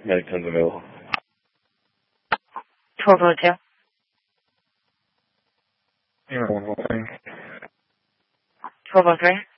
Medic 10's available. 1202. Yeah, 1 whole thing. 1203.